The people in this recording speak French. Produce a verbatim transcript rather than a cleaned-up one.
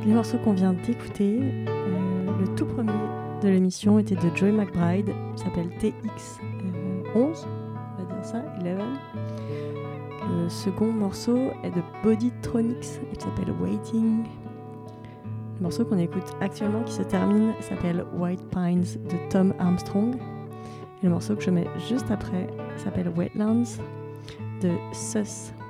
Les morceaux qu'on vient d'écouter, euh, le tout premier de l'émission était de Joey McBride, qui s'appelle T X onze, on va dire ça, onze. Le second morceau est de Bodytronics, et qui s'appelle Waiting. Le morceau qu'on écoute actuellement, qui se termine, s'appelle White Pines de Tom Armstrong. Et le morceau que je mets juste après s'appelle Wetlands de Sus.